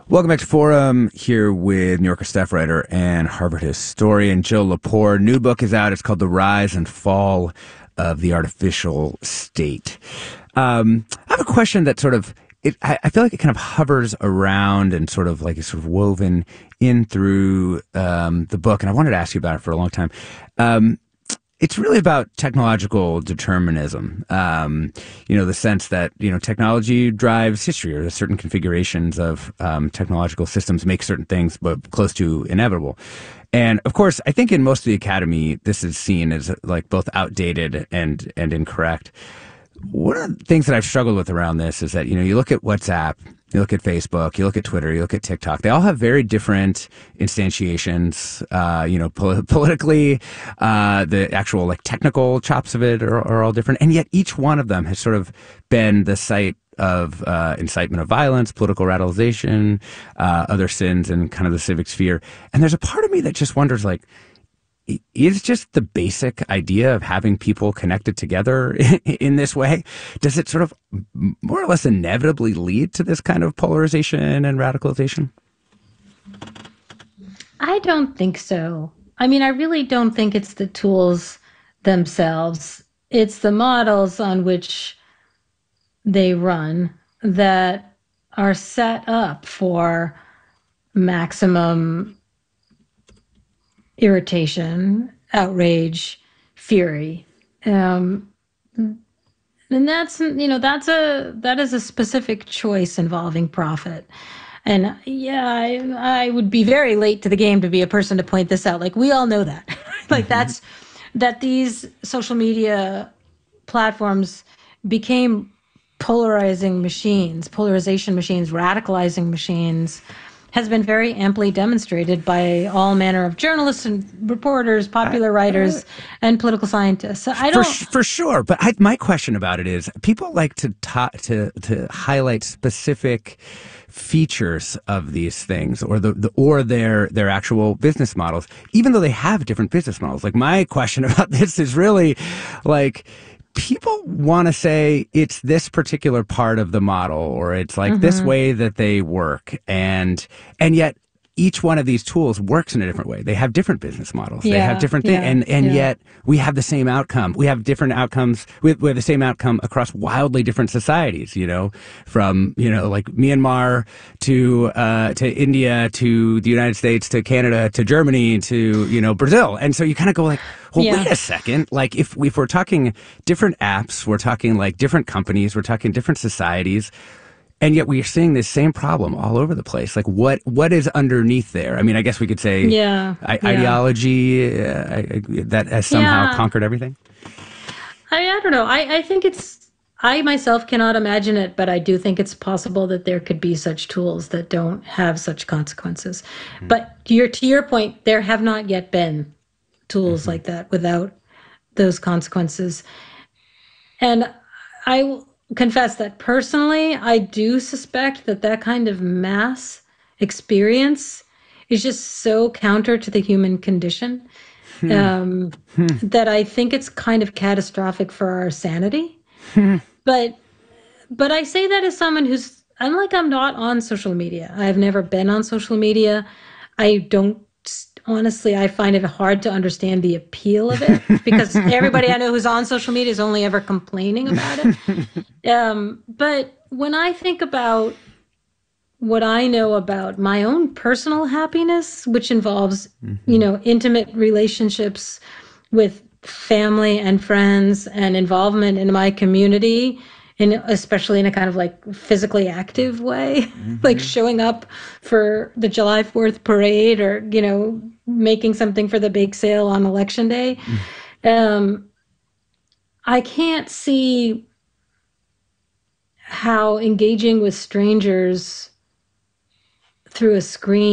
Welcome back to Forum, here with New Yorker staff writer and Harvard historian Jill Lepore. New book is out. It's called The Rise and Fall of the Artificial State. I have a question that I feel like it kind of hovers around and sort of woven in through the book, and I wanted to ask you about it for a long time. It's really about technological determinism. The sense that, technology drives history, or certain configurations of technological systems make certain things but close to inevitable. And of course, I think in most of the academy, this is seen as like both outdated and incorrect. One of the things that I've struggled with around this is that, you look at WhatsApp, you look at Facebook, you look at Twitter, you look at TikTok. They all have very different instantiations, politically, the actual technical chops of it are all different. And yet each one of them has sort of been the site of incitement of violence, political radicalization, other sins in kind of the civic sphere. And there's a part of me that just wonders, is just the basic idea of having people connected together in this way, does it sort of more or less inevitably lead to this kind of polarization and radicalization? I don't think so. I mean, I really don't think it's the tools themselves. It's the models on which they run that are set up for maximum irritation, outrage, fury. And that is a specific choice involving profit. And yeah, I would be very late to the game to be a person to point this out. We all know that. That these social media platforms became polarization machines, radicalizing machines, has been very amply demonstrated by all manner of journalists and reporters, popular writers, and political scientists. So for sure. But my question about it is, people like to highlight specific features of these things, or their actual business models, even though they have different business models. My question about this is really people want to say it's this particular part of the model, or it's this way that they work. And yet each one of these tools works in a different way. They have different business models. They have different things. Yet we have the same outcome. We have different outcomes. We have the same outcome across wildly different societies, from, Myanmar to India, to the United States, to Canada, to Germany, to, Brazil. And so you kind of go wait a second. If we're talking different apps, we're talking different companies, we're talking different societies. And yet we are seeing this same problem all over the place. What is underneath there? I mean, I guess we could say ideology that has somehow conquered everything. I don't know. I think I myself cannot imagine it, but I do think it's possible that there could be such tools that don't have such consequences. Mm-hmm. But to your point, there have not yet been tools like that without those consequences. And I will confess that personally, I do suspect that kind of mass experience is just so counter to the human condition that I think it's kind of catastrophic for our sanity. But I say that as someone who's, I'm not on social media. I've never been on social media. Honestly, I find it hard to understand the appeal of it because everybody I know who's on social media is only ever complaining about it. But when I think about what I know about my own personal happiness, which involves, intimate relationships with family and friends and involvement in my community, especially in a kind of physically active way, showing up for the July 4th parade or, making something for the bake sale on election day. I can't see how engaging with strangers through a screen